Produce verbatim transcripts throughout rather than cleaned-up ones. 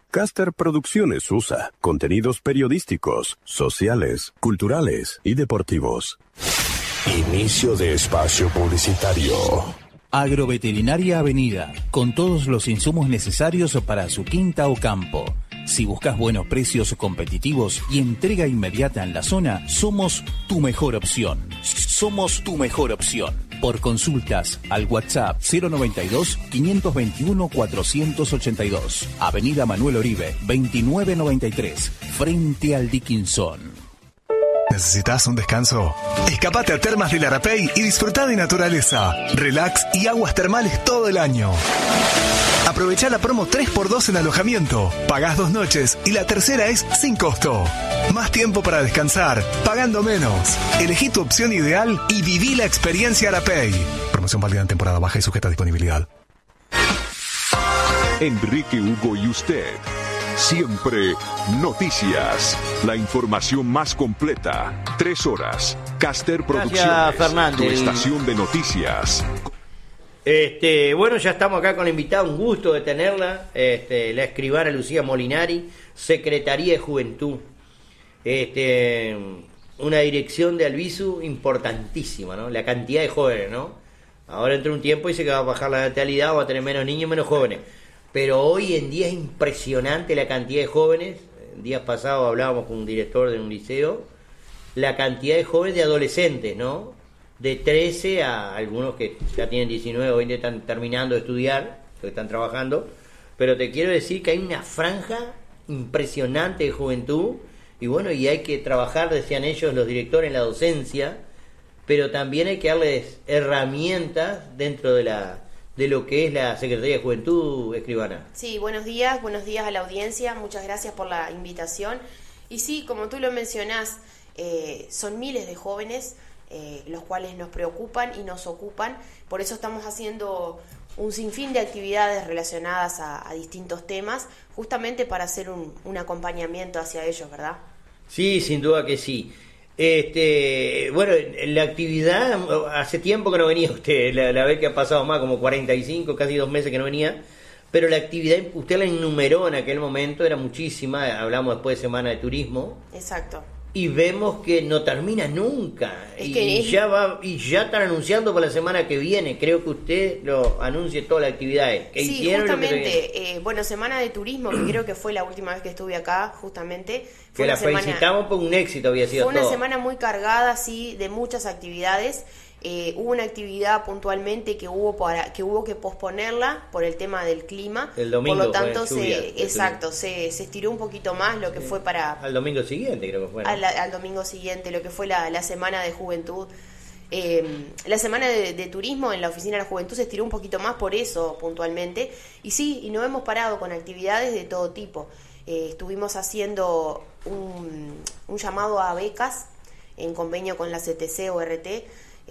Caster Producciones U S A. Contenidos periodísticos, sociales, culturales y deportivos. Inicio de espacio publicitario. Agroveterinaria Avenida, con todos los insumos necesarios para su quinta o campo. Si buscas buenos precios competitivos y entrega inmediata en la zona, somos tu mejor opción. Somos tu mejor opción. Por consultas al WhatsApp cero noventa y dos, quinientos veintiuno, cuatrocientos ochenta y dos. Avenida Manuel Oribe, veintinueve noventa y tres, frente al Dickinson. ¿Necesitas un descanso? Escapate a Termas del Arapey y disfruta de naturaleza, relax y aguas termales todo el año. Aprovecha la promo tres por dos en alojamiento. Pagás dos noches y la tercera es sin costo. Más tiempo para descansar, pagando menos. Elegí tu opción ideal y viví la experiencia Arapey. Promoción válida en temporada baja y sujeta a disponibilidad. Enrique Hugo y usted. Siempre noticias. La información más completa. Tres horas. Caster Producciones. Gracias, Fernández. Tu estación de noticias. Este, bueno, ya estamos acá con la invitada, un gusto de tenerla, este, la escribana Lucía Molinari, Secretaría de Juventud, este, una dirección de Albizu importantísima, ¿no? La cantidad de jóvenes, ¿no? Ahora dentro de un tiempo dice que va a bajar la natalidad, va a tener menos niños, menos jóvenes, pero hoy en día es impresionante la cantidad de jóvenes. Días pasados hablábamos con un director de un liceo, la cantidad de jóvenes, de adolescentes, ¿no? De trece a algunos que ya tienen diecinueve o veinte, están terminando de estudiar, que están trabajando, pero te quiero decir que hay una franja impresionante de juventud, y bueno, y hay que trabajar, decían ellos, los directores, en la docencia, pero también hay que darles herramientas dentro de la de lo que es la Secretaría de Juventud, escribana. Sí, buenos días, buenos días a la audiencia, muchas gracias por la invitación, y sí, como tú lo mencionás, eh, son miles de jóvenes, Eh, los cuales nos preocupan y nos ocupan, por eso estamos haciendo un sinfín de actividades relacionadas a, a distintos temas, justamente para hacer un, un acompañamiento hacia ellos, ¿verdad? Sí, sin duda que sí. Este, bueno, la actividad, hace tiempo que no venía usted, la, la vez que ha pasado más, como cuarenta y cinco, casi dos meses que no venía, pero la actividad, usted la enumeró en aquel momento, era muchísima, hablamos después de Semana de Turismo. Exacto. Y vemos que no termina nunca. Es y, que es... ya va y ya están anunciando para la semana que viene. Creo que usted lo anuncie todas las actividades que sí, hicieron. Justamente, eh, bueno, Semana de Turismo, que creo que fue la última vez que estuve acá, justamente. Fue que la semana, felicitamos por un éxito, había sido Fue una todo. semana muy cargada, sí, de muchas actividades. Eh, hubo una actividad puntualmente que hubo para que hubo que posponerla por el tema del clima. El domingo, por lo tanto, fue lluvia, se, exacto, se, se estiró un poquito más lo que sí. fue para... Al domingo siguiente, creo que fue. ¿no? Al, al domingo siguiente, lo que fue la, la Semana de Juventud. Eh, la Semana de, de Turismo en la Oficina de la Juventud se estiró un poquito más por eso, puntualmente. Y sí, y no hemos parado con actividades de todo tipo. Eh, estuvimos haciendo un, un llamado a becas en convenio con la C T C o R T.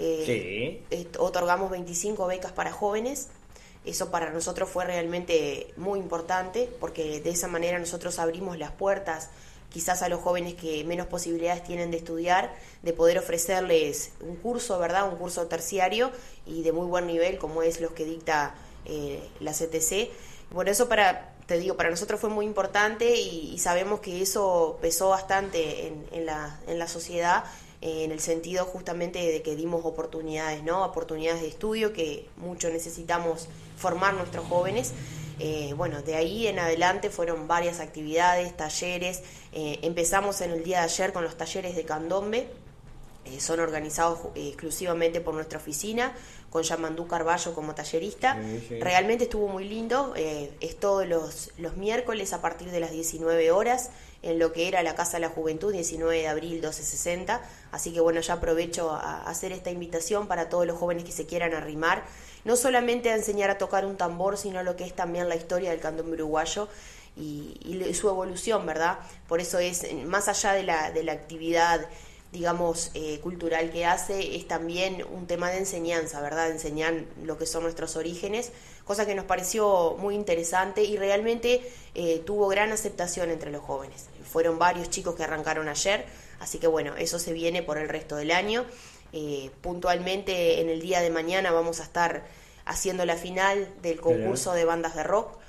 Eh, sí. Otorgamos veinticinco becas para jóvenes. Eso para nosotros fue realmente muy importante, porque de esa manera nosotros abrimos las puertas quizás a los jóvenes que menos posibilidades tienen de estudiar, de poder ofrecerles un curso, ¿verdad? Un curso terciario y de muy buen nivel, como es los que dicta eh, la C T C. Por eso, para te digo, para nosotros fue muy importante, y, y sabemos que eso pesó bastante en, en, la, en la sociedad, en el sentido justamente de que dimos oportunidades, ¿no? Oportunidades de estudio que mucho necesitamos formar nuestros jóvenes. Eh, bueno, de ahí en adelante fueron varias actividades, talleres. Eh, empezamos en el día de ayer con los talleres de candombe. Eh, son organizados eh, exclusivamente por nuestra oficina, con Yamandú Carballo como tallerista. Sí, sí. Realmente estuvo muy lindo. Eh, es todos los, los miércoles a partir de las diecinueve horas, en lo que era la Casa de la Juventud, diecinueve de abril, doce sesenta. Así que bueno, ya aprovecho a hacer esta invitación para todos los jóvenes que se quieran arrimar, no solamente a enseñar a tocar un tambor, sino lo que es también la historia del candombe uruguayo y, y su evolución, ¿verdad? Por eso es, más allá de la, de la actividad, digamos, eh, cultural que hace, es también un tema de enseñanza, ¿verdad? Enseñar lo que son nuestros orígenes, cosa que nos pareció muy interesante y realmente eh, tuvo gran aceptación entre los jóvenes. Fueron varios chicos que arrancaron ayer, así que bueno, eso se viene por el resto del año. Eh, puntualmente en el día de mañana vamos a estar haciendo la final del concurso de bandas de rock.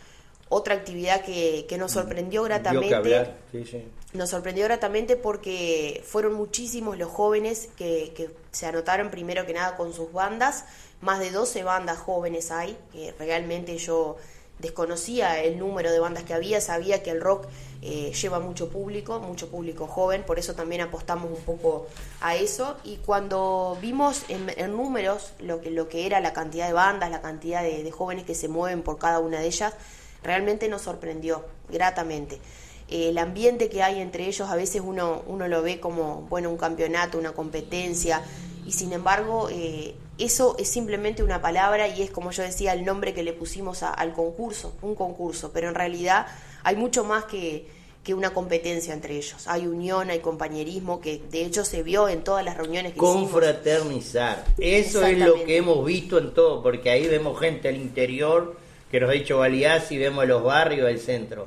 Otra actividad que, que nos sorprendió gratamente, sí, sí. nos sorprendió gratamente porque fueron muchísimos los jóvenes que, que se anotaron primero que nada con sus bandas, más de doce bandas jóvenes hay, que realmente yo desconocía el número de bandas que había, sabía que el rock eh, lleva mucho público, mucho público joven, por eso también apostamos un poco a eso, y cuando vimos en, en números lo que, lo que era la cantidad de bandas, la cantidad de, de jóvenes que se mueven por cada una de ellas, realmente nos sorprendió gratamente. Eh, el ambiente que hay entre ellos a veces uno, uno lo ve como, bueno, un campeonato, una competencia, y sin embargo eh, eso es simplemente una palabra y es, como yo decía, el nombre que le pusimos a, al concurso, un concurso, pero en realidad hay mucho más que, que una competencia entre ellos. Hay unión, hay compañerismo, que de hecho se vio en todas las reuniones que confraternizar. Hicimos. Eso es lo que hemos visto en todo, porque ahí vemos gente al interior, que nos ha dicho Baliás, y vemos los barrios del centro.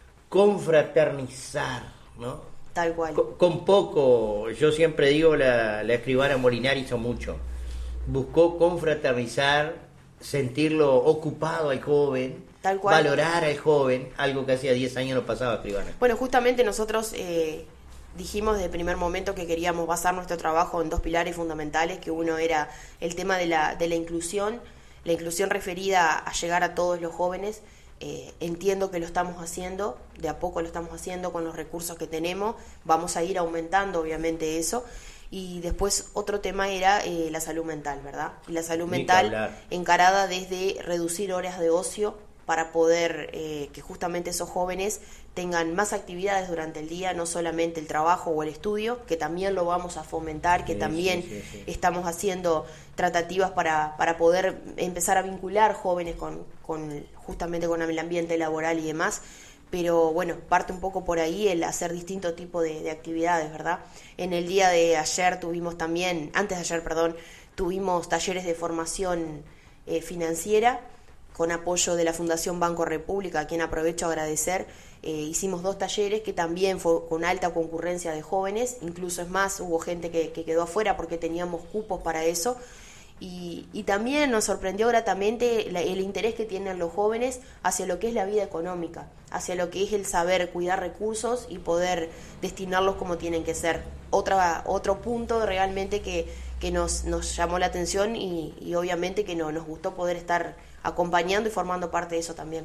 Confraternizar, ¿no? Tal cual. Con, con poco, yo siempre digo, la, la escribana Molinari hizo mucho. Buscó confraternizar, sentirlo ocupado al joven, tal cual, valorar al joven, algo que hacía diez años no pasaba, escribana. Bueno, justamente nosotros eh, dijimos desde el primer momento que queríamos basar nuestro trabajo en dos pilares fundamentales, que uno era el tema de la, de la inclusión, la inclusión referida a llegar a todos los jóvenes. Eh, entiendo que lo estamos haciendo, de a poco lo estamos haciendo con los recursos que tenemos, vamos a ir aumentando obviamente eso. Y después otro tema era eh, la salud mental, ¿verdad? Y la salud mental encarada desde reducir horas de ocio para poder eh, que justamente esos jóvenes tengan más actividades durante el día, no solamente el trabajo o el estudio, que también lo vamos a fomentar, que sí, también sí, sí, sí. estamos haciendo tratativas para, para poder empezar a vincular jóvenes con, con justamente con el ambiente laboral y demás. Pero bueno, parte un poco por ahí el hacer distinto tipo de, de actividades, ¿verdad? En el día de ayer tuvimos también, antes de ayer, perdón, tuvimos talleres de formación eh, financiera con apoyo de la Fundación Banco República, a quien aprovecho a agradecer. Eh, hicimos dos talleres que también fue con alta concurrencia de jóvenes, incluso es más, hubo gente que, que quedó afuera porque teníamos cupos para eso. Y, y también nos sorprendió gratamente la, el interés que tienen los jóvenes hacia lo que es la vida económica, hacia lo que es el saber cuidar recursos y poder destinarlos como tienen que ser. Otra, otro punto realmente que, que nos, nos llamó la atención y, y obviamente que no, nos gustó poder estar acompañando y formando parte de eso también.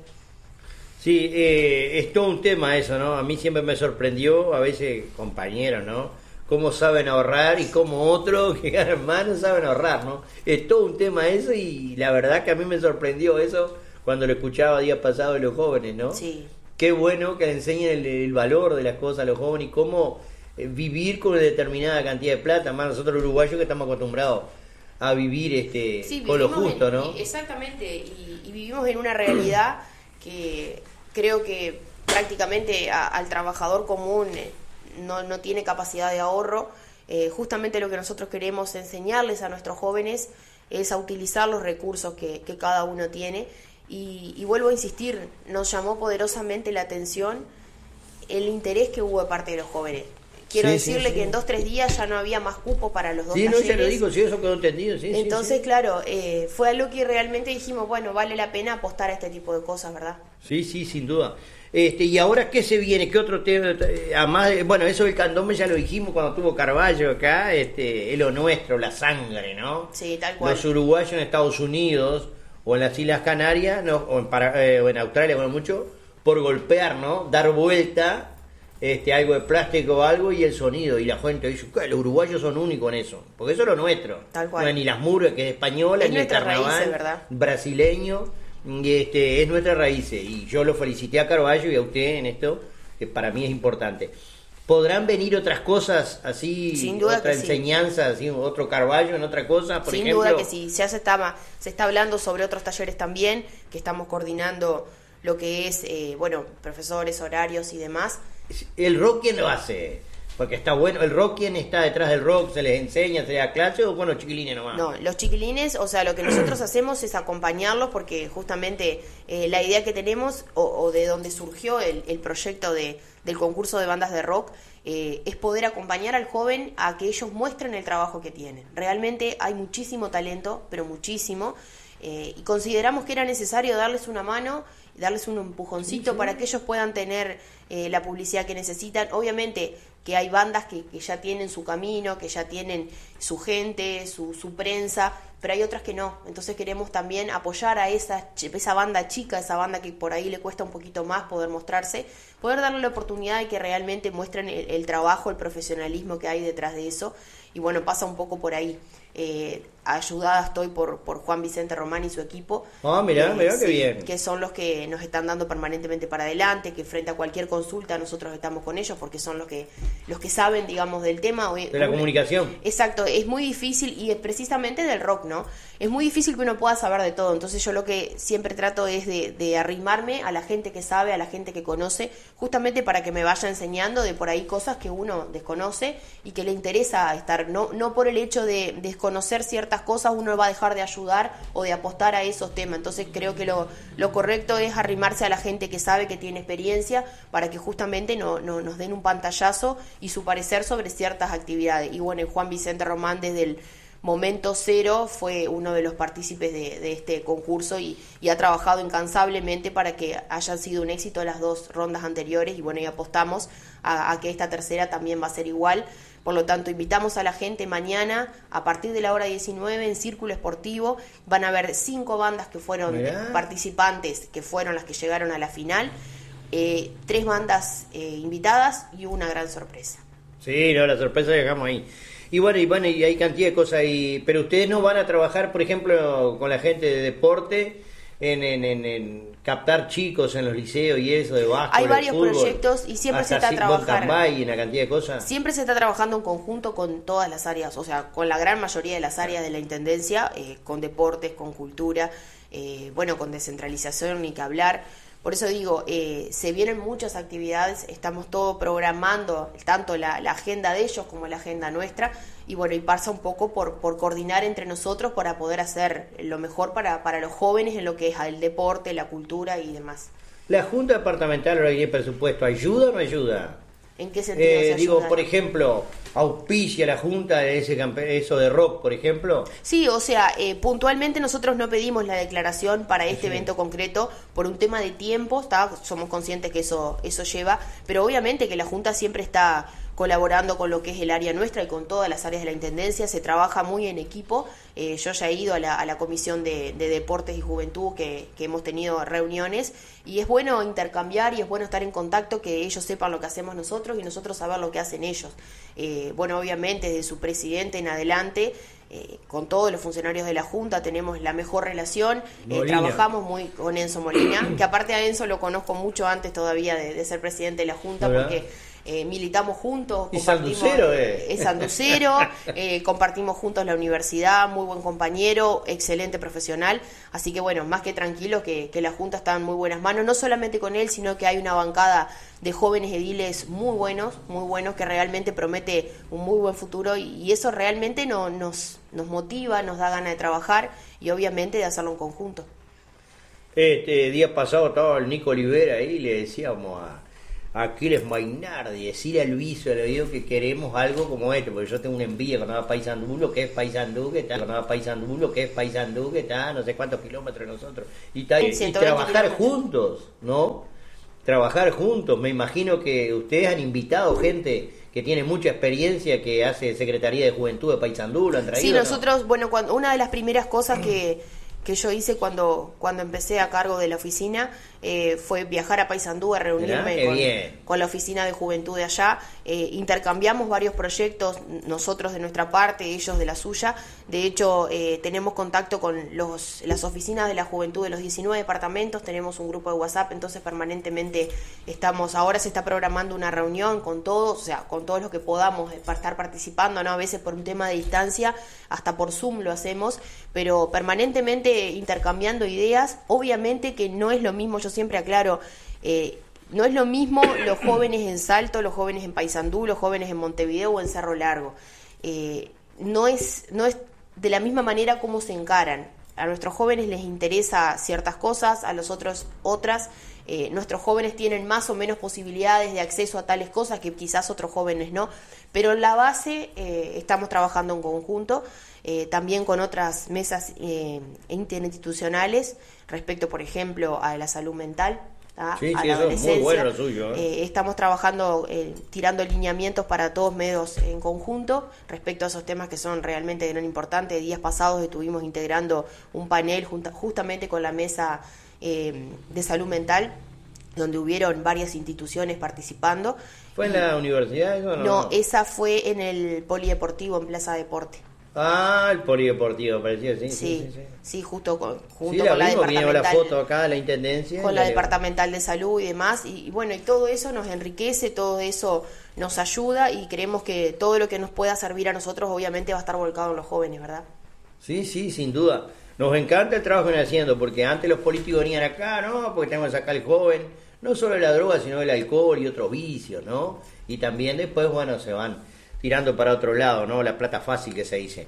Sí, eh, es todo un tema eso, ¿no? A mí siempre me sorprendió, a veces compañeros, ¿no? Cómo saben ahorrar y cómo otros que ganan más no saben ahorrar, ¿no? Es todo un tema eso y la verdad que a mí me sorprendió eso cuando lo escuchaba días pasados de los jóvenes, ¿no? Sí. Qué bueno que le enseñen el, el valor de las cosas a los jóvenes y cómo eh, vivir con una determinada cantidad de plata, más nosotros los uruguayos que estamos acostumbrados a vivir este sí, con lo justo, en, ¿no? Exactamente, y, y vivimos en una realidad que creo que prácticamente a, al trabajador común eh, no, no tiene capacidad de ahorro. Eh, justamente lo que nosotros queremos enseñarles a nuestros jóvenes es a utilizar los recursos que, que cada uno tiene y, y vuelvo a insistir, nos llamó poderosamente la atención el interés que hubo de parte de los jóvenes. Quiero sí, decirle sí, sí. que en dos, tres días ya no había más cupo para los dos sí, talleres. Sí, no, ya lo digo, sí, eso quedó entendido. Sí, Entonces, sí, sí. claro, eh, fue algo que realmente dijimos, bueno, vale la pena apostar a este tipo de cosas, ¿verdad? Sí, sí, sin duda. Este, y ahora, ¿qué se viene? ¿Qué otro tema? Además, bueno, eso del candombe ya lo dijimos cuando tuvo Carballo acá, este, es lo nuestro, la sangre, ¿no? Sí, tal cual. Los uruguayos en Estados Unidos o en las Islas Canarias, ¿no? o, en Para, eh, o en Australia, bueno, mucho, por golpear, ¿no? Dar vuelta, este, algo de plástico o algo y el sonido. Y la gente dice, ¿qué? Los uruguayos son únicos en eso, porque eso es lo nuestro. Tal cual. No es ni las murgas, que es española, es ni el carnaval raíces, ¿verdad? Brasileño. Y este, es nuestra raíz y yo lo felicité a Carballo y a usted en esto, que para mí es importante. ¿Podrán venir otras cosas así, sin duda otra enseñanza, sí. así, otro Carballo en otra cosa, por sin ejemplo? Sin duda que sí, ya se está, se está hablando sobre otros talleres también, que estamos coordinando lo que es, eh, bueno, profesores, horarios y demás. ¿El rock quién lo hace? Porque está bueno, ¿el rock quién está detrás del rock? ¿Se les enseña, se les da clase o bueno, los chiquilines nomás? No, los chiquilines, o sea, lo que nosotros hacemos es acompañarlos porque justamente eh, la idea que tenemos o, o de donde surgió el, el proyecto de, del concurso de bandas de rock eh, es poder acompañar al joven a que ellos muestren el trabajo que tienen. Realmente hay muchísimo talento, pero muchísimo, eh, y consideramos que era necesario darles una mano darles un empujoncito sí, sí. para que ellos puedan tener eh, la publicidad que necesitan. Obviamente que hay bandas que, que ya tienen su camino, que ya tienen su gente, su, su prensa, pero hay otras que no. Entonces queremos también apoyar a esa, esa banda chica, esa banda que por ahí le cuesta un poquito más poder mostrarse, poder darle la oportunidad de que realmente muestren el, el trabajo, el profesionalismo que hay detrás de eso. Y bueno, pasa un poco por ahí. Eh, ayudada estoy por, por Juan Vicente Román y su equipo. Ah, mirá, eh, mirá sí, qué bien. Que son los que nos están dando permanentemente para adelante, que frente a cualquier consulta nosotros estamos con ellos porque son los que los que saben, digamos, del tema. De la comunicación. Exacto, es muy difícil y es precisamente del rock, ¿no? Es muy difícil que uno pueda saber de todo, entonces yo lo que siempre trato es de, de arrimarme a la gente que sabe, a la gente que conoce, justamente para que me vaya enseñando de por ahí cosas que uno desconoce y que le interesa estar, no, no por el hecho de desconocer ciertas cosas uno va a dejar de ayudar o de apostar a esos temas. Entonces creo que lo, lo correcto es arrimarse a la gente que sabe, que tiene experiencia, para que justamente no, no nos den un pantallazo y su parecer sobre ciertas actividades. Y bueno, Juan Vicente Román desde el momento cero fue uno de los partícipes de, de este concurso y, y ha trabajado incansablemente para que hayan sido un éxito las dos rondas anteriores y bueno, y apostamos a, a que esta tercera también va a ser igual. Por lo tanto, invitamos a la gente mañana, a partir de la hora diecinueve, en Círculo Esportivo. Van a haber cinco bandas que fueron Mirá. participantes, que fueron las que llegaron a la final. Eh, tres bandas eh, invitadas y una gran sorpresa. Sí, no, la sorpresa que dejamos ahí. Y bueno, y bueno, y hay cantidad de cosas ahí. Pero ustedes no van a trabajar, por ejemplo, con la gente de deporte, en, en, en, en captar chicos en los liceos y eso, de básquet, Hay varios fútbol, proyectos y siempre se está trabajando. Y una cantidad de cosas. Siempre se está trabajando en conjunto con todas las áreas, o sea, con la gran mayoría de las áreas de la Intendencia, eh, con deportes, con cultura, eh, bueno, con descentralización, ni que hablar. Por eso digo, eh, se vienen muchas actividades, estamos todo programando, tanto la, la agenda de ellos como la agenda nuestra, y bueno, y pasa un poco por, por coordinar entre nosotros para poder hacer lo mejor para, para los jóvenes en lo que es el deporte, la cultura y demás. ¿La Junta Departamental ahora tiene presupuesto ayuda o no ayuda? ¿En qué sentido Eh, se digo, ayuda? por ejemplo, auspicia la Junta de ese campe eso de rock, por ejemplo. Sí, o sea, eh, puntualmente nosotros no pedimos la declaración para este Sí. evento concreto por un tema de tiempo, ¿está? Somos conscientes que eso, eso lleva, pero obviamente que la Junta siempre está colaborando con lo que es el área nuestra y con todas las áreas de la Intendencia, se trabaja muy en equipo. Eh, yo ya he ido a la, a la Comisión de, de Deportes y Juventud que, que hemos tenido reuniones y es bueno intercambiar y es bueno estar en contacto, que ellos sepan lo que hacemos nosotros y nosotros saber lo que hacen ellos. Eh, bueno, obviamente desde su presidente en adelante, eh, con todos los funcionarios de la Junta tenemos la mejor relación, eh, trabajamos muy con Enzo Molina, que aparte a Enzo lo conozco mucho antes todavía de, de ser presidente de la Junta, ¿verdad? Porque Eh, militamos juntos, Y compartimos- sanducero, eh. es sanducero, eh, compartimos juntos la universidad, muy buen compañero, excelente profesional, así que bueno, más que tranquilo que, que la Junta está en muy buenas manos, no solamente con él, sino que hay una bancada de jóvenes ediles muy buenos, muy buenos, que realmente promete un muy buen futuro y, y eso realmente no, nos, nos motiva, nos da ganas de trabajar y obviamente de hacerlo en conjunto. Este día pasado estaba el Nico Olivera ahí y le decíamos a Aquiles Mainardi, decirle a Luis, le digo que queremos algo como esto, porque yo tengo una envidia cuando va a Paysandú, lo que es Paysandú, que está, cuando va a Paysandú, lo que es Paysandú, que está, no sé cuántos kilómetros de nosotros, y, está, y ciento veinte trabajar kilómetros. juntos, ¿no? Trabajar juntos, me imagino que ustedes han invitado gente que tiene mucha experiencia, que hace Secretaría de Juventud de Paysandú, lo han traído. Sí, ¿no? nosotros, bueno, cuando una de las primeras cosas que, que yo hice cuando, cuando empecé a cargo de la oficina eh, fue viajar a Paysandú a reunirme Mirá, qué con, bien. con la oficina de juventud de allá. Eh, intercambiamos varios proyectos, nosotros de nuestra parte, ellos de la suya. De hecho, eh, tenemos contacto con los, las oficinas de la juventud de los diecinueve departamentos, tenemos un grupo de WhatsApp, entonces permanentemente estamos, ahora se está programando una reunión con todos, o sea, con todos los que podamos eh, para estar participando, ¿no? A veces por un tema de distancia, hasta por Zoom lo hacemos, pero permanentemente intercambiando ideas. Obviamente que no es lo mismo, yo siempre aclaro, eh, no es lo mismo los jóvenes en Salto, los jóvenes en Paysandú, los jóvenes en Montevideo o en Cerro Largo. Eh, no es, no es de la misma manera como se encaran. A nuestros jóvenes les interesa ciertas cosas, a los otros otras. eh, nuestros jóvenes tienen más o menos posibilidades de acceso a tales cosas que quizás otros jóvenes no, pero en la base eh, estamos trabajando en conjunto, eh, también con otras mesas eh, interinstitucionales respecto, por ejemplo, a la salud mental. ¿Ah? Sí, a sí, la eso es muy adolescencia. bueno lo suyo, ¿eh? Eh, estamos trabajando, eh, tirando lineamientos para todos medios en conjunto respecto a esos temas que son realmente de gran importancia. Días pasados estuvimos integrando un panel junta, justamente con la mesa eh, de salud mental, donde hubieron varias instituciones participando. ¿Fue en la universidad eso o no? No, esa fue en el Polideportivo, en Plaza Deporte. Ah, el polideportivo, parecía así. Sí, Sí, sí, sí. sí, justo con, junto Sí, la con la vimos, que llevó departamental. la foto acá de la intendencia. Con y la le- departamental de salud y demás, y, y bueno, y todo eso nos enriquece, todo eso nos ayuda, y creemos que todo lo que nos pueda servir a nosotros obviamente va a estar volcado en los jóvenes, ¿verdad? Sí, sí, sin duda. Nos encanta el trabajo que están haciendo, porque antes los políticos venían acá, ¿no? Porque tenemos que sacar al joven, no solo de la droga, sino del alcohol y otros vicios, ¿no? Y también después, bueno, se van tirando para otro lado, ¿no? La plata fácil que se dice.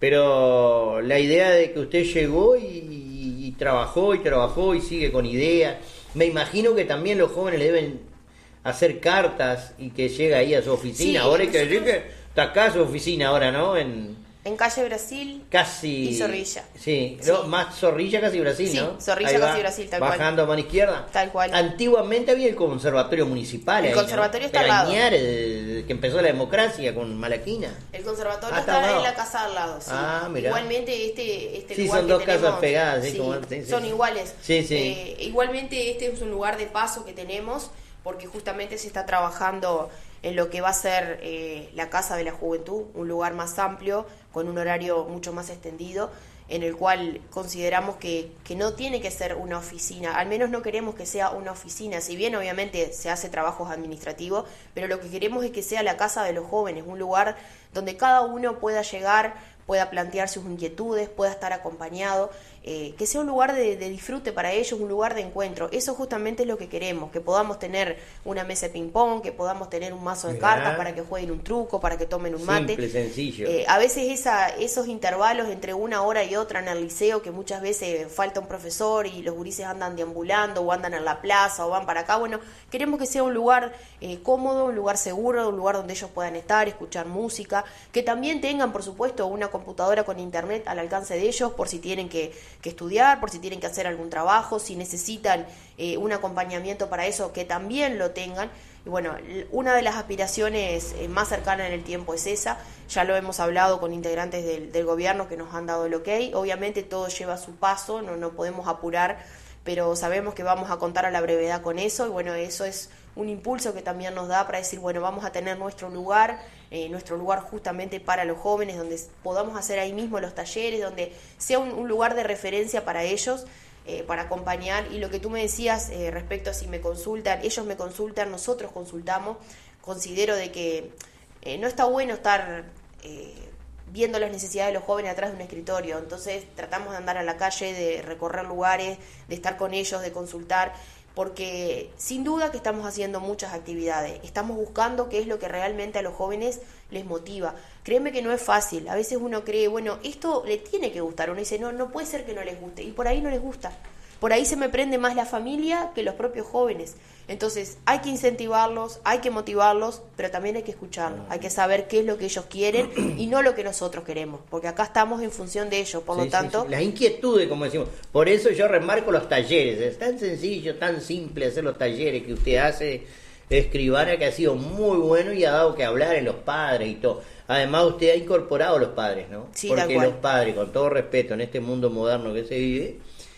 Pero la idea de que usted llegó y, y, y trabajó y trabajó y sigue con ideas, me imagino que también los jóvenes le deben hacer cartas y que llega ahí a su oficina. Sí, Ahora hay que decir nosotros- que está acá su oficina ahora, ¿no? En En Calle Brasil casi... y Zorrilla. Sí, Sí. no, más Zorrilla casi Brasil, Sí, ¿no? Zorrilla Ahí va, casi Brasil, tal cual. Bajando a mano izquierda. Tal cual. Antiguamente había el conservatorio municipal. El ahí, conservatorio ¿no? está al Era lado. Añares, desde que empezó la democracia con Malaquina. El conservatorio Ah, está al está lado. en la casa al lado, sí. Ah, mirá. Igualmente este, este Sí, lugar son que dos casas tenemos, pegadas, sí, sí, como- sí, sí, son sí. iguales. Sí, sí. Eh, igualmente este es un lugar de paso que tenemos, porque justamente se está trabajando en lo que va a ser eh, la Casa de la Juventud, un lugar más amplio, con un horario mucho más extendido, en el cual consideramos que, que no tiene que ser una oficina, al menos no queremos que sea una oficina, si bien obviamente se hace trabajos administrativos, pero lo que queremos es que sea la casa de los jóvenes, un lugar donde cada uno pueda llegar, pueda plantear sus inquietudes, pueda estar acompañado, eh, que sea un lugar de, de disfrute para ellos, un lugar de encuentro. Eso justamente es lo que queremos, que podamos tener una mesa de ping-pong, que podamos tener un mazo de Mirá. cartas para que jueguen un truco, para que tomen un mate. Simple, sencillo. Eh, a veces esa, esos intervalos entre una hora y otra en el liceo, que muchas veces falta un profesor y los gurises andan deambulando o andan en la plaza o van para acá, bueno, queremos que sea un lugar eh, cómodo, un lugar seguro, un lugar donde ellos puedan estar, escuchar música, que también tengan, por supuesto, una computadora con internet al alcance de ellos por si tienen que, que estudiar, por si tienen que hacer algún trabajo, si necesitan eh, un acompañamiento para eso, que también lo tengan. Y bueno, una de las aspiraciones eh, más cercanas en el tiempo es esa, ya lo hemos hablado con integrantes del, del gobierno que nos han dado el ok, obviamente todo lleva su paso, no, no podemos apurar, pero sabemos que vamos a contar a la brevedad con eso, y bueno, eso es un impulso que también nos da para decir, bueno, vamos a tener nuestro lugar, eh, nuestro lugar justamente para los jóvenes, donde podamos hacer ahí mismo los talleres, donde sea un, un lugar de referencia para ellos, eh, para acompañar. Y lo que tú me decías eh, respecto a si me consultan, ellos me consultan, nosotros consultamos, considero de que eh, no está bueno estar eh, viendo las necesidades de los jóvenes atrás de un escritorio, entonces tratamos de andar a la calle, de recorrer lugares, de estar con ellos, de consultar, porque sin duda que estamos haciendo muchas actividades, estamos buscando qué es lo que realmente a los jóvenes les motiva. Créeme que no es fácil, a veces uno cree, bueno, esto le tiene que gustar, uno dice, no, no puede ser que no les guste, y por ahí no les gusta, por ahí se me prende más la familia que los propios jóvenes. Entonces hay que incentivarlos, hay que motivarlos, pero también hay que escucharlos, hay que saber qué es lo que ellos quieren y no lo que nosotros queremos, porque acá estamos en función de ellos, por Sí, lo sí, tanto... sí. Las inquietudes, como decimos. Por eso yo remarco los talleres. Es tan sencillo, tan simple hacer los talleres que usted hace, escribana, que ha sido muy bueno y ha dado que hablar en los padres y todo. Además, usted ha incorporado a los padres, ¿no? Sí, tal Porque cual. los padres, con todo respeto, en este mundo moderno que se vive,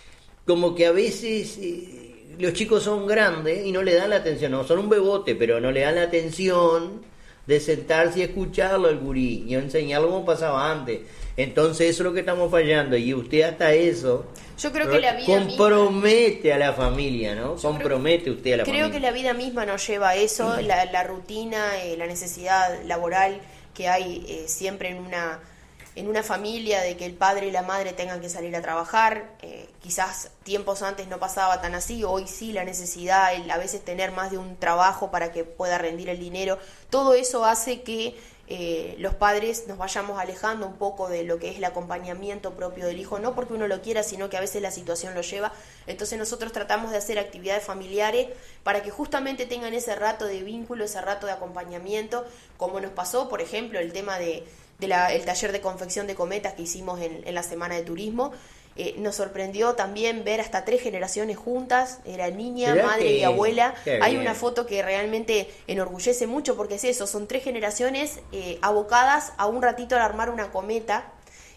como que a veces... eh, los chicos son grandes y no le dan la atención, no, son un bebote, pero no le dan la atención de sentarse y escucharlo al gurí y enseñarlo como pasaba antes. Entonces eso es lo que estamos fallando, y usted hasta eso Yo creo que la vida compromete a la familia, ¿no? Yo Compromete creo, usted a la creo familia. que la vida misma nos lleva a eso, la, la rutina, eh, la necesidad laboral que hay eh, siempre en una en una familia, de que el padre y la madre tengan que salir a trabajar. Eh, quizás tiempos antes no pasaba tan así, hoy sí, la necesidad, el a veces tener más de un trabajo para que pueda rendir el dinero, todo eso hace que eh, los padres nos vayamos alejando un poco de lo que es el acompañamiento propio del hijo, no porque uno lo quiera, sino que a veces la situación lo lleva. Entonces nosotros tratamos de hacer actividades familiares para que justamente tengan ese rato de vínculo, ese rato de acompañamiento, como nos pasó, por ejemplo, el tema de, de la, el taller de confección de cometas que hicimos en, en la Semana de Turismo. Eh, nos sorprendió también ver hasta tres generaciones juntas, era niña, madre que, y abuela. Hay una foto que realmente enorgullece mucho porque es eso, son tres generaciones eh, abocadas a un ratito al armar una cometa,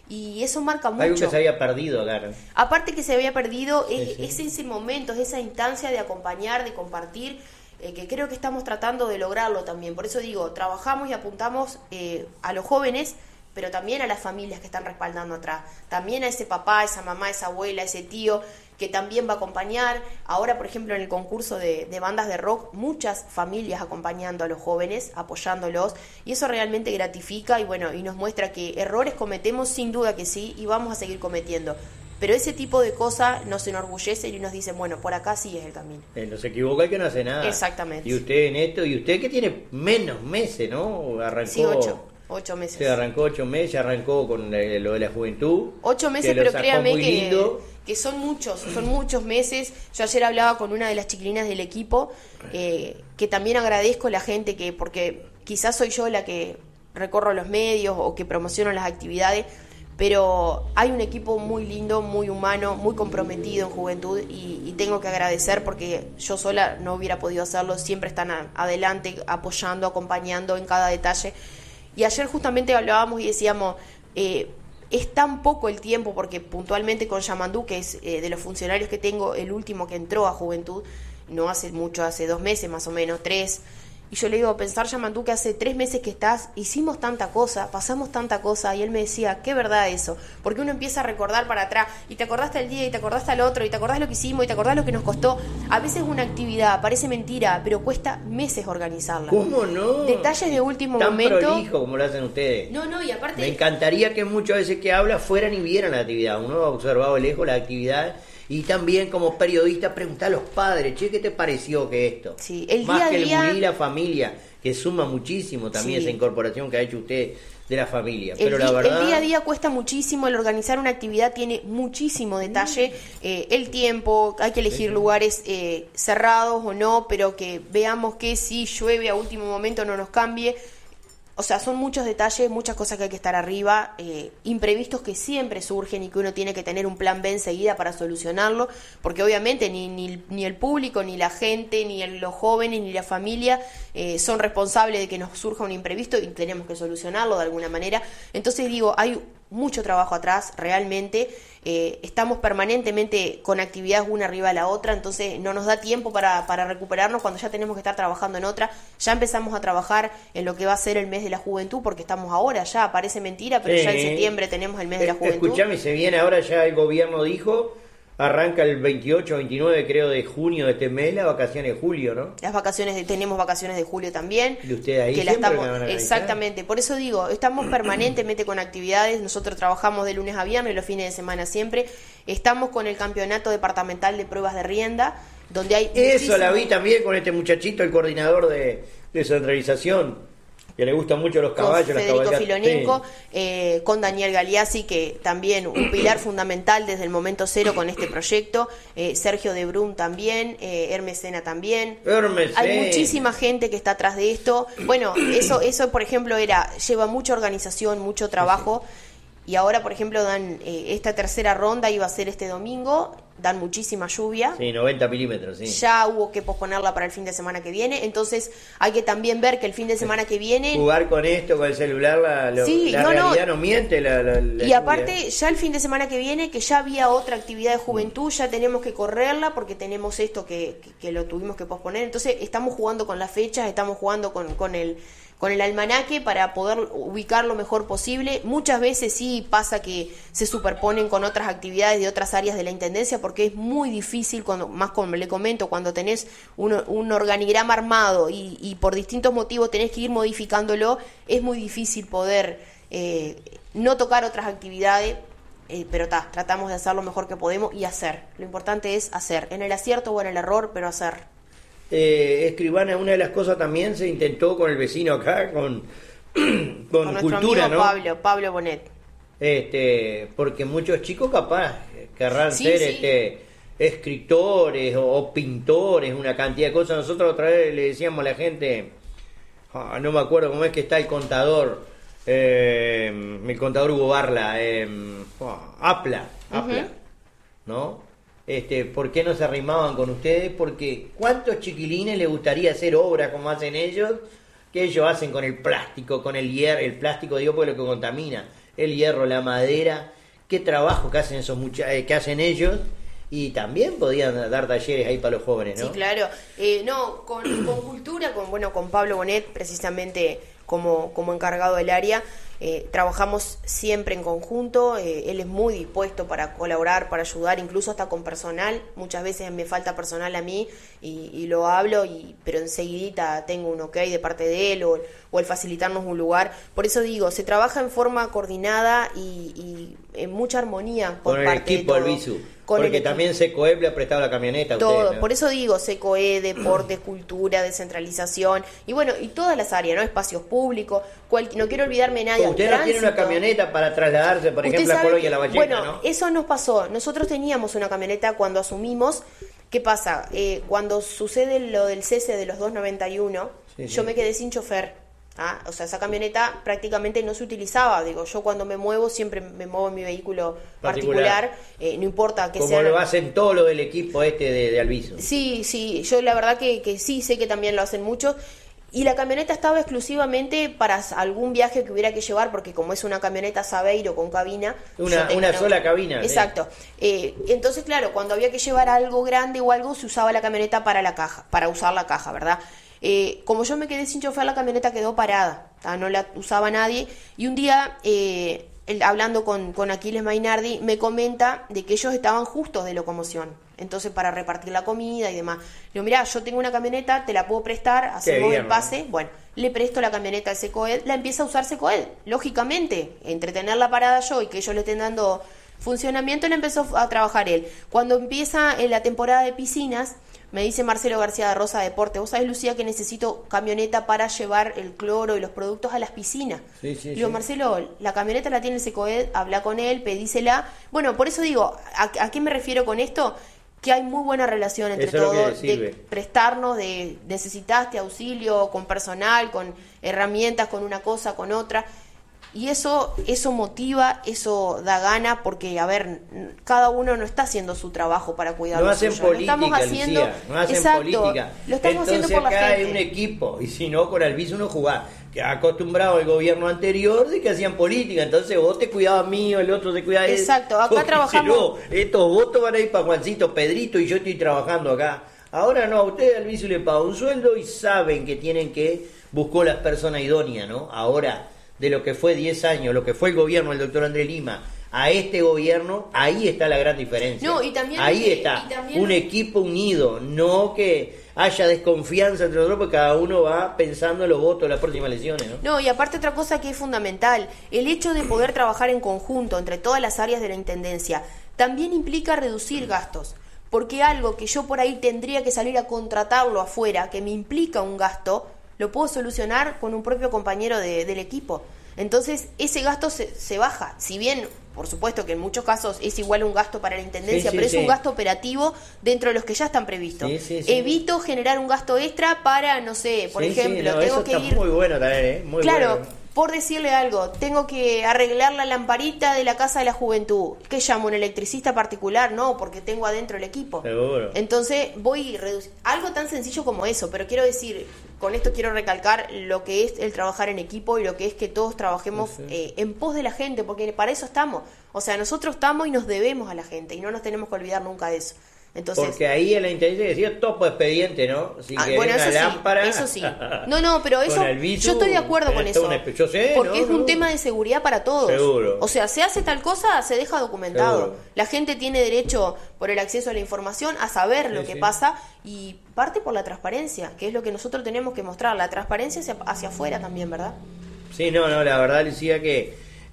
y eso marca mucho. Algo que se había perdido, claro. Aparte que se había perdido, es, sí, sí. es ese momento, es esa instancia de acompañar, de compartir, eh, que creo que estamos tratando de lograrlo también. Por eso digo, trabajamos y apuntamos eh, a los jóvenes, pero también a las familias que están respaldando atrás, también a ese papá, esa mamá, esa abuela, ese tío que también va a acompañar. Ahora, por ejemplo, en el concurso de, de bandas de rock, muchas familias acompañando a los jóvenes, apoyándolos, y eso realmente gratifica y bueno, y nos muestra que errores cometemos, sin duda que sí, y vamos a seguir cometiendo. Pero ese tipo de cosas nos enorgullecen y nos dicen, bueno, por acá sí es el camino. Eh, no se equivoca el que no hace nada. Exactamente. Y usted en esto, y usted que tiene menos meses, ¿no? Arrancó... Sí, ocho. Ocho meses. Se arrancó ocho meses, arrancó con eh, lo de la juventud. Ocho meses, pero créame que, que son muchos, son muchos meses. Yo ayer hablaba con una de las chiquilinas del equipo, eh, que también agradezco a la gente, que porque quizás soy yo la que recorro los medios o que promociono las actividades, pero hay un equipo muy lindo, muy humano, muy comprometido en juventud, y, y tengo que agradecer porque yo sola no hubiera podido hacerlo. Siempre están a, adelante, apoyando, acompañando en cada detalle. Y ayer justamente hablábamos y decíamos, eh, es tan poco el tiempo, porque puntualmente con Yamandú, que es eh, de los funcionarios que tengo, el último que entró a Juventud, no hace mucho, hace dos meses más o menos, tres. Y yo le digo, pensar, Yamandú, que hace tres meses que estás, hicimos tanta cosa, pasamos tanta cosa, y él me decía, qué verdad eso, porque uno empieza a recordar para atrás, y te acordaste el día, y te acordaste al otro, y te acordás lo que hicimos, y te acordás lo que nos costó. A veces una actividad parece mentira, pero cuesta meses organizarla. ¿Cómo no? Detalles de último Tan momento. Tan prolijo como lo hacen ustedes. No, no, y aparte... Me encantaría que muchas veces que habla fueran y vieran la actividad. Uno ha observado de lejos la actividad. Y también como periodista preguntar a los padres, che, ¿qué te pareció que esto? Sí, el Más día que a día... el unir la familia, que suma muchísimo también, sí, esa incorporación que ha hecho usted de la familia. El, Pero la di- verdad... el día a día cuesta muchísimo, el organizar una actividad tiene muchísimo detalle, eh, el tiempo, hay que elegir lugares eh, cerrados o no, pero que veamos que si llueve a último momento no nos cambie. O sea, son muchos detalles, muchas cosas que hay que estar arriba, eh, imprevistos que siempre surgen y que uno tiene que tener un plan B enseguida para solucionarlo, porque obviamente ni, ni, ni el público, ni la gente, ni el, los jóvenes, ni la familia eh, son responsables de que nos surja un imprevisto y tenemos que solucionarlo de alguna manera. Entonces digo, hay mucho trabajo atrás, realmente. Eh, estamos permanentemente con actividades una arriba de la otra, entonces no nos da tiempo para, para recuperarnos cuando ya tenemos que estar trabajando en otra. Ya empezamos a trabajar en lo que va a ser el mes de la juventud, porque estamos ahora ya, parece mentira, pero sí, ya en septiembre tenemos el mes de la juventud. Escuchame, se viene ahora, ya el gobierno dijo, arranca el veintiocho, veintinueve creo de junio de este mes, las vacaciones de julio, ¿no? Las vacaciones, de, tenemos vacaciones de julio también. ¿Y usted ahí que la siempre estamos, la van a exactamente, por eso digo, estamos permanentemente con actividades, nosotros trabajamos de lunes a viernes, los fines de semana siempre. Estamos con el campeonato departamental de pruebas de rienda, donde hay... Eso muchísimo... la vi también con este muchachito, el coordinador de descentralización, que le gustan mucho los caballos. Con las Federico cabalgatas. Filonenko, Sí. eh, con Daniel Galeazzi, que también un pilar fundamental desde el momento cero con este proyecto, eh, Sergio de Brum también, eh, Hermes Sena también. Hermes Hay Sena. muchísima gente que está atrás de esto. Bueno, eso, eso por ejemplo, era lleva mucha organización, mucho trabajo. Y ahora, por ejemplo, dan eh, esta tercera ronda iba a ser este domingo, dan muchísima lluvia. Sí, noventa milímetros, sí. Ya hubo que posponerla para el fin de semana que viene, entonces hay que también ver que el fin de semana que viene... Jugar con esto, con el celular, la, lo- Sí, la no, realidad no. no, miente. La, la- la Y lluvia. aparte, ya el fin de semana que viene, que ya había otra actividad de juventud, ya tenemos que correrla porque tenemos esto que, que, que lo tuvimos que posponer. Entonces, estamos jugando con las fechas, estamos jugando con, con el con el almanaque para poder ubicar lo mejor posible. Muchas veces sí pasa que se superponen con otras actividades de otras áreas de la Intendencia, porque es muy difícil, cuando más como le comento, cuando tenés un, un organigrama armado y, y por distintos motivos tenés que ir modificándolo, es muy difícil poder eh, no tocar otras actividades. Eh, pero ta, tratamos de hacer lo mejor que podemos y hacer. Lo importante es hacer, en el acierto o en el error, pero hacer. Eh, Escribana, una de las cosas también se intentó con el vecino acá, con con, con nuestro cultura, amigo ¿no? Pablo, Pablo Bonet. Este, porque muchos chicos capaz querrán Sí, ser sí. este escritores o, o pintores, una cantidad de cosas. Nosotros otra vez le decíamos a la gente, ah, no me acuerdo cómo es que está el contador, eh, el contador Hugo Barla, eh, ah, Apla, Apla, Ujú. ¿no? Este, ¿por qué no se arrimaban con ustedes? Porque ¿cuántos chiquilines les gustaría hacer obras como hacen ellos? Que ellos hacen con el plástico, con el hierro, el plástico digo porque es lo que contamina, el hierro, la madera, qué trabajo que hacen esos mucha- eh, que hacen ellos, y también podían dar talleres ahí para los jóvenes, ¿no? Sí, claro. Eh, no, con, con cultura, con bueno, con Pablo Bonet, precisamente como, como encargado del área, eh, trabajamos siempre en conjunto. Eh, él es muy dispuesto para colaborar, para ayudar, incluso hasta con personal. Muchas veces me falta personal a mí y, y lo hablo, y pero enseguidita tengo un ok de parte de él, o, o el facilitarnos un lugar. Por eso digo, se trabaja en forma coordinada y, y en mucha armonía por Con el parte equipo de del todo. Bisu. Con Porque el también Secoeb le ha prestado la camioneta a todo, ustedes, ¿no? por eso digo, SECOE, deporte, cultura, descentralización, y bueno, y todas las áreas, ¿no? Espacios públicos, cual, no quiero olvidarme de nadie. Usted no tiene una tránsito. camioneta para trasladarse, por Usted ejemplo, a sabe Colonia que- La Valleja, Bueno, ¿no? eso nos pasó. Nosotros teníamos una camioneta cuando asumimos. ¿Qué pasa? Eh, cuando sucede lo del cese de los dos noventa y uno, Sí, yo sí. me quedé sin chofer. ¿Ah? O sea, esa camioneta prácticamente no se utilizaba. Digo, yo cuando me muevo siempre me muevo en mi vehículo Particular. particular, eh, no importa que Como sea... lo hacen todo lo del equipo este de, de Alviso. Sí, sí, yo la verdad que, que sí, sé que también lo hacen muchos. Y la camioneta estaba exclusivamente para algún viaje que hubiera que llevar, porque como es una camioneta Saveiro con cabina... Una- yo tengo una sola cabina, Exacto. Eh, entonces, claro, cuando había que llevar algo grande o algo, se usaba la camioneta para la caja, para usar la caja, ¿verdad? Eh, como yo me quedé sin chofer, la camioneta quedó parada, ¿tá? No la usaba nadie. Y un día... Eh, él, hablando con, con Aquiles Mainardi, me comenta de que ellos estaban justos de locomoción, entonces para repartir la comida y demás. Le digo, mirá, yo tengo una camioneta, te la puedo prestar, hacemos bien, el pase. Bueno, le presto la camioneta al SECOED, la empieza a usar SECOED, lógicamente, entretenerla parada yo y que ellos le estén dando funcionamiento, le empezó a trabajar él. Cuando empieza en la temporada de piscinas, me dice Marcelo García de Rosa Deporte, vos sabés, Lucía, que necesito camioneta para llevar el cloro y los productos a las piscinas. Sí, sí, Le digo, sí. Marcelo, la camioneta la tiene el SECOED, habla con él, pedísela. Bueno, por eso digo, ¿a, a qué me refiero con esto? Que hay muy buena relación entre Eso es lo que todos, sirve. de prestarnos, de necesitaste auxilio con personal, con herramientas, con una cosa, con otra. Y eso, eso motiva, eso da gana, porque, a ver, cada uno no está haciendo su trabajo para cuidar No lo hacen suyo. Lo política, estamos haciendo, Lucía, no hacen exacto, política. lo estamos Entonces haciendo por la acá gente. hay un equipo, y si no, con Alviso uno jugaba, que acostumbrado al gobierno anterior de que hacían política, entonces vos te cuidabas mío, el otro te cuidaba de él. Exacto, acá Porque trabajamos- si no, estos votos van a ir para Juancito, Pedrito, y yo estoy trabajando acá. Ahora no, a ustedes Alviso le paga un sueldo y saben que tienen que buscar las personas idóneas, ¿no? Ahora, de lo que fue diez años, lo que fue el gobierno del doctor Andrés Lima, a este gobierno, ahí está la gran diferencia. No, y también- ahí y está, también- un equipo unido, no que haya desconfianza entre nosotros, porque cada uno va pensando en los votos de las próximas elecciones, ¿no? No, y aparte otra cosa que es fundamental, el hecho de poder trabajar en conjunto entre todas las áreas de la Intendencia también implica reducir gastos, porque algo que yo por ahí tendría que salir a contratarlo afuera, que me implica un gasto, lo puedo solucionar con un propio compañero de- del equipo. Entonces ese gasto se, se baja, si bien por supuesto que en muchos casos es igual un gasto para la Intendencia, Sí, sí, pero es sí. un gasto operativo dentro de los que ya están previstos. Sí, sí, sí. Evito generar un gasto extra para, no sé, por Sí, sí, ejemplo, no, tengo eso que está ir... muy bueno también, ¿eh? Muy Claro, bueno. por decirle algo, tengo que arreglar la lamparita de la Casa de la Juventud. ¿Qué llamo? ¿Un electricista particular? No, porque tengo adentro el equipo. Seguro. Entonces voy reduciendo. Algo tan sencillo como eso, pero quiero decir, con esto quiero recalcar lo que es el trabajar en equipo y lo que es que todos trabajemos eh, en pos de la gente, porque para eso estamos. O sea, nosotros estamos y nos debemos a la gente y no nos tenemos que olvidar nunca de eso. Entonces, Porque ahí en la Intendencia decía topo expediente, ¿no? Si Ah, querés bueno, una eso sí, lámpara, eso sí. No, no, pero eso, con el Bisu, yo estoy de acuerdo con esto eso. es una- yo sé, porque ¿no? es un No. tema de seguridad para todos. Seguro. O sea, se hace tal cosa, se deja documentado. Seguro. La gente tiene derecho, por el acceso a la información, a saber lo Sí, que sí. pasa, y parte por la transparencia, que es lo que nosotros tenemos que mostrar, la transparencia hacia, hacia afuera también, ¿verdad? Sí, no, no, la verdad, Lucía, que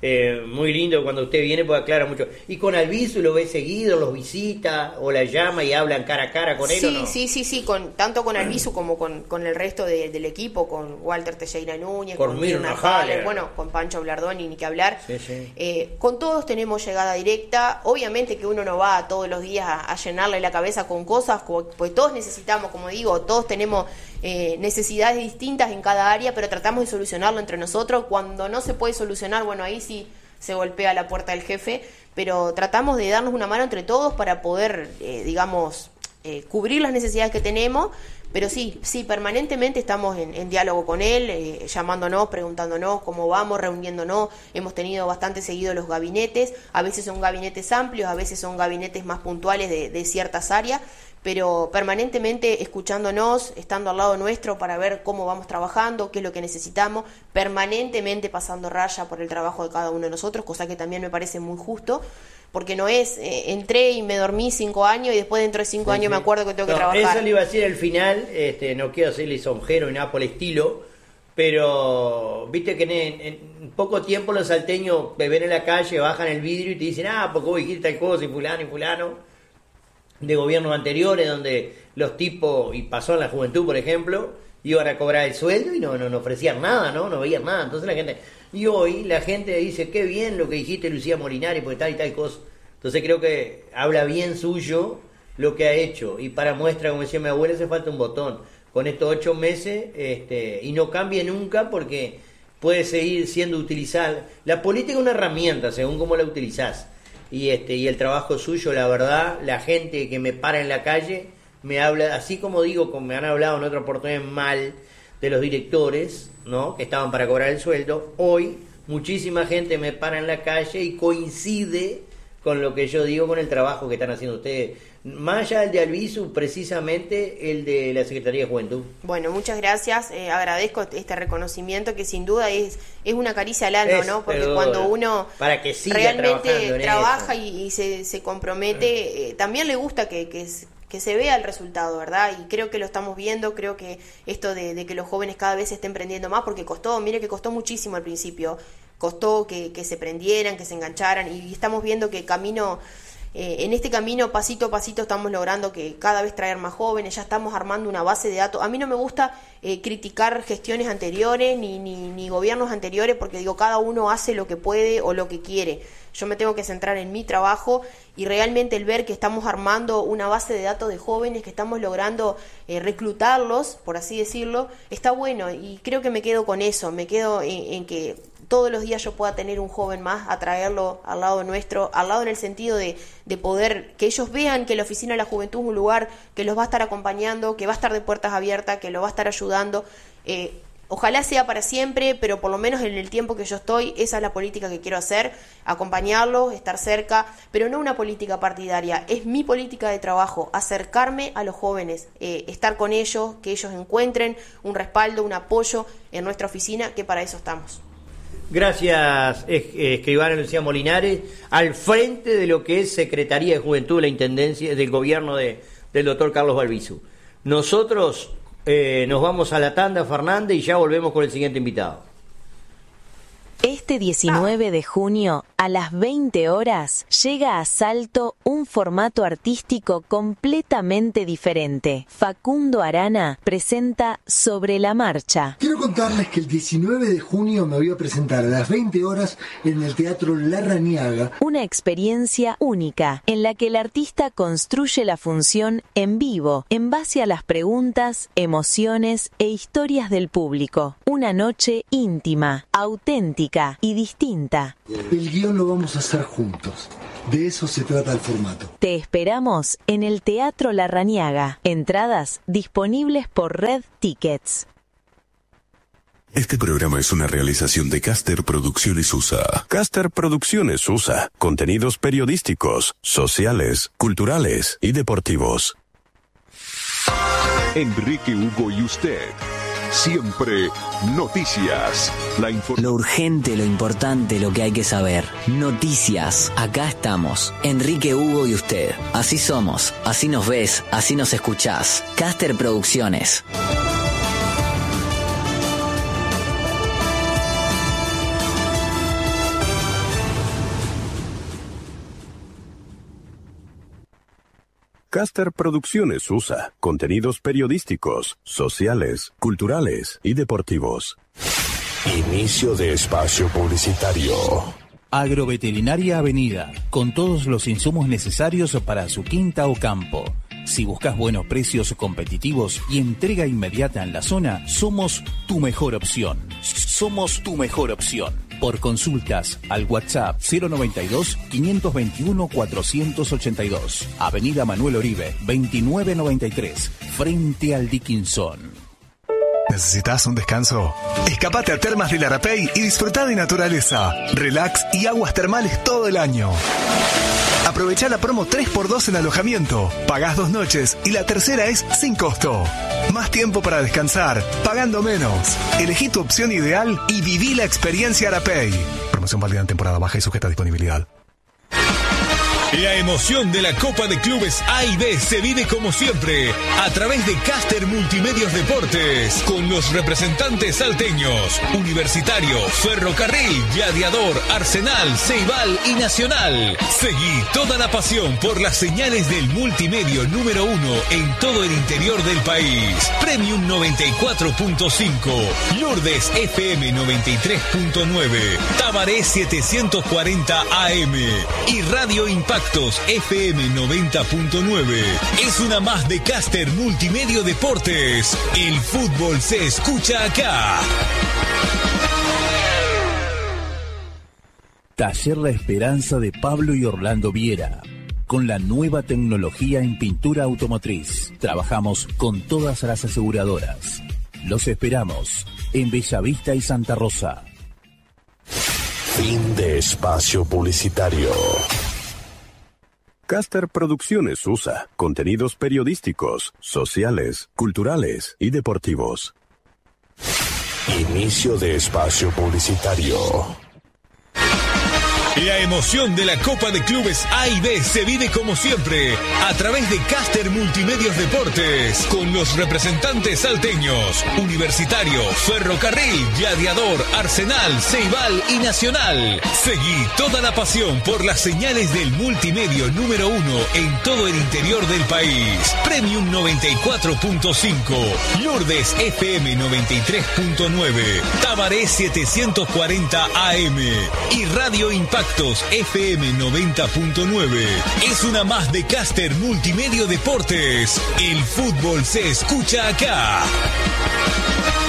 Eh, muy lindo cuando usted viene, pues aclara mucho. ¿Y con Albizu lo ve seguido, los visita o la llama y hablan cara a cara con él sí, o no? Sí, sí, sí, con, tanto con Albizu como con, con el resto de, del equipo, con Walter Teixeira Núñez, con, con Mirna Haller, bueno, con Pancho Blardoni, ni que hablar. Sí, sí. Eh, con todos tenemos llegada directa. Obviamente que uno no va todos los días a, a llenarle la cabeza con cosas, pues todos necesitamos, como digo, todos tenemos eh, necesidades distintas en cada área, pero tratamos de solucionarlo entre nosotros. Cuando no se puede solucionar, bueno, ahí sí se golpea la puerta del jefe, pero tratamos de darnos una mano entre todos para poder, eh, digamos, eh, cubrir las necesidades que tenemos, pero sí, sí, permanentemente estamos en, en diálogo con él, eh, llamándonos, preguntándonos cómo vamos, reuniéndonos. Hemos tenido bastante seguido los gabinetes, a veces son gabinetes amplios, a veces son gabinetes más puntuales de, de ciertas áreas, pero permanentemente escuchándonos, estando al lado nuestro para ver cómo vamos trabajando, qué es lo que necesitamos, permanentemente pasando raya por el trabajo de cada uno de nosotros, cosa que también me parece muy justo, porque no es, eh, entré y me dormí cinco años y después dentro de cinco sí, años sí. me acuerdo que tengo no, que trabajar. Eso le iba a decir al final, este, no quiero hacerle lisonjero ni nada por el estilo, pero viste que en, en poco tiempo los salteños te ven en la calle, bajan el vidrio y te dicen, ah, porque vos dijiste tal cosa y fulano y fulano, de gobiernos anteriores donde los tipos, y pasó en la juventud por ejemplo, iban a cobrar el sueldo y no, no, no ofrecían nada, no no veían nada. Entonces la gente, y hoy la gente dice, qué bien lo que dijiste Lucía Molinari, porque tal y tal cosa. Entonces creo que habla bien suyo lo que ha hecho, y para muestra, como decía mi abuela, hace falta un botón con estos ocho meses, este, y no cambie nunca, porque puede seguir siendo utilizada. La política es una herramienta según cómo la utilizás. Y este y el trabajo suyo, la verdad, la gente que me para en la calle me habla, así como digo, como me han hablado en otra oportunidad mal de los directores, ¿no?, que estaban para cobrar el sueldo, hoy muchísima gente me para en la calle y coincide con lo que yo digo, con el trabajo que están haciendo ustedes. Más allá del de Albizu, precisamente el de la Secretaría de Juventud. Bueno, muchas gracias, eh, agradezco este reconocimiento que sin duda es es una caricia al alma, es, ¿no? Porque cuando uno para que siga realmente trabaja y, y se, se compromete, eh, también le gusta que, que, que se vea el resultado, ¿verdad? Y creo que lo estamos viendo, creo que esto de, de que los jóvenes cada vez se estén prendiendo más, porque costó, mire que costó muchísimo al principio, costó que, que se prendieran, que se engancharan, y estamos viendo que camino... Eh, en este camino, pasito a pasito, estamos logrando que cada vez traer más jóvenes, ya estamos armando una base de datos. A mí no me gusta eh, criticar gestiones anteriores ni, ni, ni gobiernos anteriores, porque digo, cada uno hace lo que puede o lo que quiere. Yo me tengo que centrar en mi trabajo, y realmente el ver que estamos armando una base de datos de jóvenes, que estamos logrando eh, reclutarlos, por así decirlo, está bueno, y creo que me quedo con eso, me quedo en, en que todos los días yo pueda tener un joven más, atraerlo al lado nuestro, al lado en el sentido de, de poder, que ellos vean que la Oficina de la Juventud es un lugar que los va a estar acompañando, que va a estar de puertas abiertas, que los va a estar ayudando. Eh, ojalá sea para siempre, pero por lo menos en el tiempo que yo estoy, esa es la política que quiero hacer, acompañarlos, estar cerca, pero no una política partidaria, es mi política de trabajo, acercarme a los jóvenes, eh, estar con ellos, que ellos encuentren un respaldo, un apoyo en nuestra oficina, que para eso estamos. Gracias, escribana Lucía Molinares, al frente de lo que es Secretaría de Juventud de la Intendencia del Gobierno de, del doctor Carlos Albizu. Nosotros eh, nos vamos a la tanda, Fernández, y ya volvemos con el siguiente invitado. Este diecinueve de junio, a las veinte horas, llega a Salto un formato artístico completamente diferente. Facundo Arana presenta Sobre la Marcha. Quiero contarles que el diecinueve de junio me voy a presentar a las veinte horas en el Teatro Larrañaga. Una experiencia única, en la que el artista construye la función en vivo, en base a las preguntas, emociones e historias del público. Una noche íntima, auténtica y distinta. El guión lo vamos a hacer juntos. De eso se trata el formato. Te esperamos en el Teatro Larrañaga. Entradas disponibles por Red Tickets. Este programa es una realización de Caster Producciones U S A. Caster Producciones U S A. Contenidos periodísticos, sociales, culturales y deportivos. Enrique Hugo y usted. Siempre noticias. La infor- Lo urgente, lo importante, lo que hay que saber. Noticias. Acá estamos. Enrique Hugo y usted. Así somos. Así nos ves. Así nos escuchás. Caster Producciones. Caster Producciones U S A. Contenidos periodísticos, sociales, culturales y deportivos. Inicio de espacio publicitario. Agroveterinaria Avenida, con todos los insumos necesarios para su quinta o campo. Si buscas buenos precios competitivos y entrega inmediata en la zona, somos tu mejor opción. Somos tu mejor opción. Por consultas al WhatsApp cero noventa y dos, quinientos veintiuno, cuatrocientos ochenta y dos. Avenida Manuel Oribe, veintinueve noventa y tres, frente al Dickinson. ¿Necesitas un descanso? Escapate a Termas del Arapey y disfruta de naturaleza, relax y aguas termales todo el año. Aprovecha la promo tres por dos en alojamiento. Pagás dos noches y la tercera es sin costo. Más tiempo para descansar, pagando menos. Elegí tu opción ideal y viví la experiencia Arapey. Promoción válida en temporada baja y sujeta a disponibilidad. La emoción de la Copa de Clubes A y B se vive como siempre a través de Caster Multimedios Deportes con los representantes salteños, Universitario, Ferrocarril, Gladiador, Arsenal, Ceibal y Nacional. Seguí toda la pasión por las señales del multimedio número uno en todo el interior del país. Premium noventa y cuatro punto cinco, Lourdes F M noventa y tres punto nueve, Tabaré setecientos cuarenta A M y Radio Impacto F M noventa punto nueve. Es una más de Caster Multimedio Deportes. El fútbol se escucha acá. Taller La Esperanza de Pablo y Orlando Viera. Con la nueva tecnología en pintura automotriz. Trabajamos con todas las aseguradoras. Los esperamos en Bellavista y Santa Rosa. Fin de espacio publicitario. Caster Producciones U S A. Contenidos periodísticos, sociales, culturales y deportivos. Inicio de espacio publicitario. La emoción de la Copa de Clubes A y B se vive como siempre a través de Caster Multimedios Deportes con los representantes salteños, Universitario, Ferrocarril, Gladiador, Arsenal, Ceibal y Nacional. Seguí toda la pasión por las señales del multimedio número uno en todo el interior del país. Premium noventa y cuatro punto cinco, Lourdes F M noventa y tres punto nueve, Tabaré setecientos cuarenta A M y Radio Impacto F M noventa punto nueve. Es una más de Caster Multimedio Deportes. El fútbol se escucha acá.